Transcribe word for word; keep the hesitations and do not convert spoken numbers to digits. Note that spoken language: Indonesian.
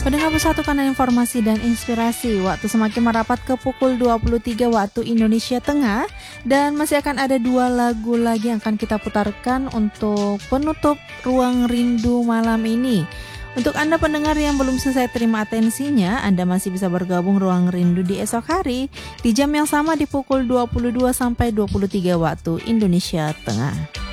Pendengar Bersatu Kanal Informasi dan Inspirasi, waktu semakin merapat ke pukul dua puluh tiga waktu Indonesia Tengah, dan masih akan ada dua lagu lagi yang akan kita putarkan untuk penutup Ruang Rindu malam ini. Untuk Anda pendengar yang belum selesai terima atensinya, Anda masih bisa bergabung Ruang Rindu di esok hari di jam yang sama di pukul dua puluh dua sampai dua puluh tiga waktu Indonesia Tengah.